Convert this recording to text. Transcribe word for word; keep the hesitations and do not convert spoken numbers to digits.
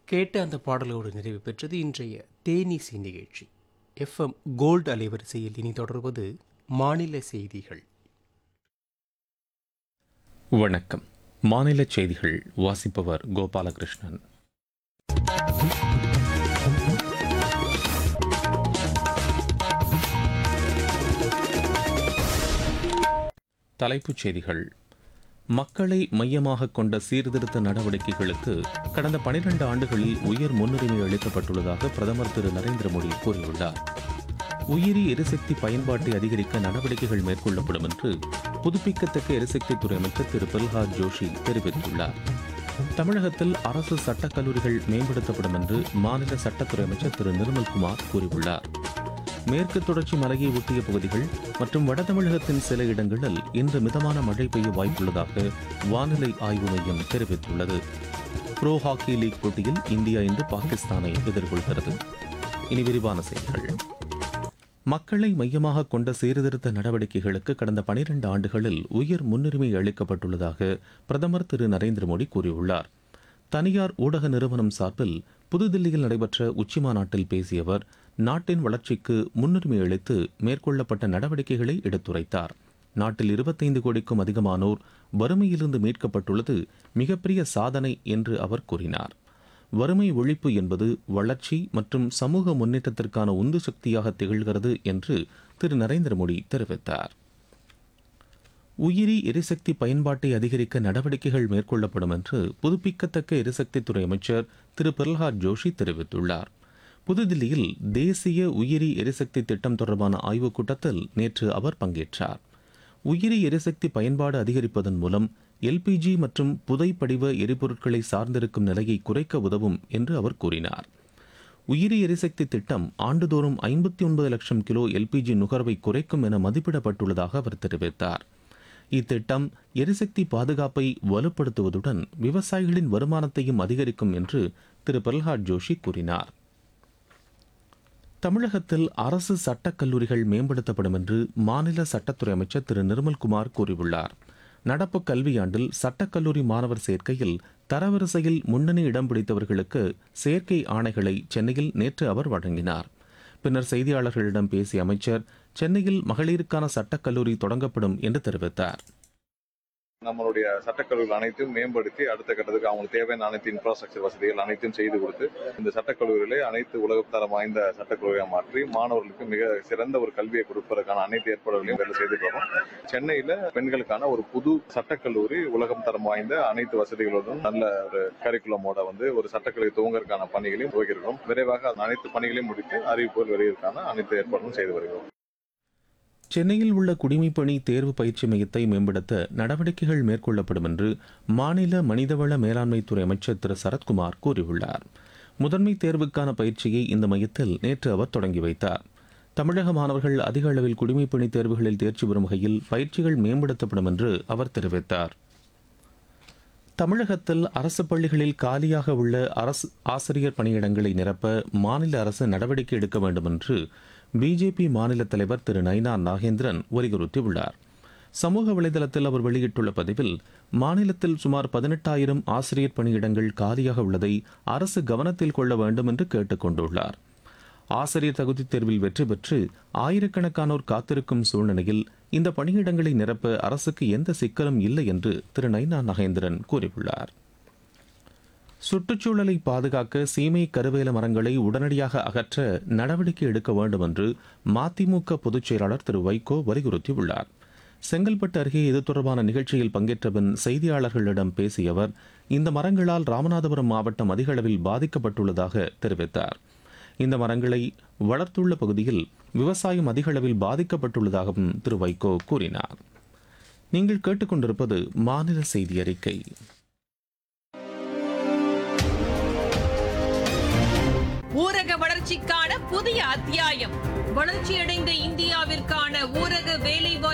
கேட்ட அந்த பாடலோடு நிறைவு பெற்றது இன்றைய தேனீசி நிகழ்ச்சி. எஃப்எம் கோல்டு அலைவரிசையில் இனி தொடர்வது மாநில செய்திகள். வணக்கம். மாநில செய்திகள் வாசிப்பவர் கோபாலகிருஷ்ணன். தலைப்புச் செய்திகள். மக்களை மையமாக கொண்ட சீர்திருத்த நடவடிக்கைகளுக்கு கடந்த பனிரெண்டு ஆண்டுகளில் உயர் முன்னுரிமை அளிக்கப்பட்டுள்ளதாக பிரதமர் திரு நரேந்திர மோடி கூறியுள்ளார். உயிரி எரிசக்தி பயன்பாட்டை அதிகரிக்க நடவடிக்கைகள் மேற்கொள்ளப்படும் என்று புதுப்பிக்கத்தக்க எரிசக்தித்துறை அமைச்சர் திரு பிரல்ஹாத் ஜோஷி தெரிவித்துள்ளார். தமிழகத்தில் அரசு சட்டக் கல்லூரிகள் மேம்படுத்தப்படும் என்று மாநில சட்டத்துறை அமைச்சர் திரு நிர்மல்குமார் கூறியுள்ளார். மேற்கு தொடர்ச்சி மலையை ஒட்டிய பகுதிகள் மற்றும் வட தமிழகத்தின் சில இடங்களில் இன்று மிதமான மழை பெய்ய வாய்ப்புள்ளதாக வானிலை ஆய்வு மையம் தெரிவித்துள்ளது. புரோ ஹாக்கி லீக் போட்டியில் இந்தியா இன்று பாகிஸ்தானை எதிர்கொள்கிறது. இனி விரிவான செய்திகள். மக்களை மையமாக கொண்ட சீர்திருத்த நடவடிக்கைகளுக்கு கடந்த பனிரெண்டு ஆண்டுகளில் உயர் முன்னுரிமை அளிக்கப்பட்டுள்ளதாக பிரதமர் திரு நரேந்திர மோடி கூறியுள்ளார். தனியார் ஊடக நிறுவனம் சார்பில் புதுதில்லியில் நடைபெற்ற உச்சிமாநாட்டில் பேசிய அவர் நாட்டின் வளர்ச்சிக்கு முன்னுரிமை அளித்து மேற்கொள்ளப்பட்ட நடவடிக்கைகளை எடுத்துரைத்தார். நாட்டில் இருபத்தைந்து கோடிக்கும் அதிகமானோர் வறுமையிலிருந்து மீட்கப்பட்டுள்ளது மிகப்பெரிய சாதனை என்று அவர் கூறினார். வறுமை ஒழிப்பு என்பது வளர்ச்சி மற்றும் சமூக முன்னேற்றத்திற்கான உந்து சக்தியாக திகழ்கிறது என்று திரு நரேந்திர மோடி தெரிவித்தார். உயிரி எரிசக்தி பயன்பாட்டை அதிகரிக்க நடவடிக்கைகள் மேற்கொள்ளப்படும் என்று புதுப்பிக்கத்தக்க எரிசக்தித்துறை அமைச்சர் திரு பிரல்ஹாத் ஜோஷி தெரிவித்துள்ளார். புதுதில்லியில் தேசிய உயிரி எரிசக்தி திட்டம் தொடர்பான ஆய்வுக் கூட்டத்தில் நேற்று அவர் பங்கேற்றார். உயிரி எரிசக்தி பயன்பாடு அதிகரிப்பதன் மூலம் எல்பிஜி மற்றும் புதைப்படிவ எரிபொருட்களை சார்ந்திருக்கும் நிலையை குறைக்க உதவும் என்று அவர் கூறினார். உயிரி எரிசக்தி திட்டம் ஆண்டுதோறும் ஐம்பத்தி ஒன்பது லட்சம் கிலோ எல்பிஜி நுகர்வை குறைக்கும் என மதிப்பிடப்பட்டுள்ளதாக அவர் தெரிவித்தார். இத்திட்டம் எரிசக்தி பாதுகாப்பை வலுப்படுத்துவதுடன் விவசாயிகளின் வருமானத்தையும் அதிகரிக்கும் என்று திரு பிரல்ஹாத் ஜோஷி கூறினார். தமிழகத்தில் அரசு சட்டக் கல்லூரிகள் மேம்படுத்தப்படும் என்று மாநில சட்டத்துறை அமைச்சர் திரு நிர்மல்குமார் கூறியுள்ளார். நடப்பு கல்வியாண்டில் சட்டக்கல்லூரி மாணவர் சேர்க்கையில் தரவரிசையில் முன்னணி இடம் பிடித்தவர்களுக்கு சேர்க்கை ஆணைகளை சென்னையில் நேற்று அவர் வழங்கினார். பின்னர் செய்தியாளர்களிடம் பேசிய அமைச்சர் சென்னையில் மகளிருக்கான சட்டக்கல்லூரி தொடங்கப்படும் என்று தெரிவித்தார். நம்மளுடைய சட்டக்கல்லூரிகள் அனைத்தையும் மேம்படுத்தி அடுத்த கட்டத்துக்கு அவங்களுக்கு தேவையான அனைத்து இன்ஃப்ராஸ்ட்ரக்சர் வசதிகள் அனைத்தையும் செய்து கொடுத்து இந்த சட்டக்கல்லூரிகளை அனைத்து உலகத்தரம் வாய்ந்த சட்டக்கல்லூரியாக மாற்றி மாணவர்களுக்கு மிக சிறந்த ஒரு கல்வியை கொடுப்பதற்கான அனைத்து ஏற்பாடுகளையும் வேலை செய்துட்டு வரோம். சென்னையில பெண்களுக்கான ஒரு புது சட்டக்கல்லூரி உலகம் தரம் வாய்ந்த அனைத்து வசதிகளுடன் நல்ல ஒரு கரிக்குலமோட வந்து ஒரு சட்டக்கல்லூரி துவங்கறதுக்கான பணிகளையும் துவங்கியிருக்கிறோம். விரைவாக அனைத்து பணிகளையும் முடித்து அறிவிப்புகள் வெளியிற்கான அனைத்து ஏற்பாடுகளும் செய்து வருகிறோம். சென்னையில் உள்ள குடிமைப்பணி தேர்வு பயிற்சி மையத்தை மேம்படுத்த நடவடிக்கைகள் மேற்கொள்ளப்படும் என்று மாநில மனிதவள மேலாண்மைத்துறை அமைச்சர் திரு சரத்குமார் கூறியுள்ளார். முதன்மை தேர்வுக்கான பயிற்சியை இந்த மையத்தில் நேற்று அவர் தொடங்கி வைத்தார். தமிழக மாணவர்கள் அதிக அளவில் குடிமைப்பணி தேர்வுகளில் தேர்ச்சி பெறும் வகையில் பயிற்சிகள் மேம்படுத்தப்படும் என்று அவர் தெரிவித்தார். தமிழகத்தில் அரசு பள்ளிகளில் காலியாக உள்ள அரசு ஆசிரியர் பணியிடங்களை நிரப்ப மாநில அரசு நடவடிக்கை எடுக்க வேண்டும் என்று பிஜேபி மாநில தலைவர் திரு நைனா நாகேந்திரன் வலியுறுத்தியுள்ளார். சமூக வலைதளத்தில் அவர் வெளியிட்டுள்ள பதிவில் மாநிலத்தில் சுமார் பதினெட்டாயிரம் ஆசிரியர் பணியிடங்கள் காலியாக உள்ளதை அரசு கவனத்தில் கொள்ள வேண்டும் என்று கேட்டுக் கொண்டுள்ளார். ஆசிரியர் தகுதித் தேர்வில் வெற்றி பெற்று ஆயிரக்கணக்கானோர் காத்திருக்கும் சூழ்நிலையில் இந்த பணியிடங்களை நிரப்ப அரசுக்கு எந்த சிக்கலும் இல்லை என்று திரு நைனா நாகேந்திரன் கூறியுள்ளார். சுற்றுச்சூழலை பாதுகாக்க சீமை கருவேல மரங்களை உடனடியாக அகற்ற நடவடிக்கை எடுக்க வேண்டும் என்று மதிமுக பொதுச் செயலாளர் திரு வைகோ வலியுறுத்தியுள்ளார். செங்கல்பட்டு அருகே இது தொடர்பான நிகழ்ச்சியில் பங்கேற்ற பின் செய்தியாளர்களிடம் பேசிய அவர் இந்த மரங்களால் ராமநாதபுரம் மாவட்டம் அதிக அளவில் பாதிக்கப்பட்டுள்ளதாக தெரிவித்தார். இந்த மரங்களை வளர்த்துள்ள பகுதியில் விவசாயம் அதிக அளவில் பாதிக்கப்பட்டுள்ளதாகவும் திரு வைகோ கூறினார். நீங்கள் கேட்டுக்கொண்டிருப்பது மாநில செய்தி அறிக்கை. ஊரக வளர்ச்சிக்கான புதிய அத்தியாயம். வளர்ச்சியடைந்த இந்தியாவிற்கான ஊரக வேலைவாய்ப்பு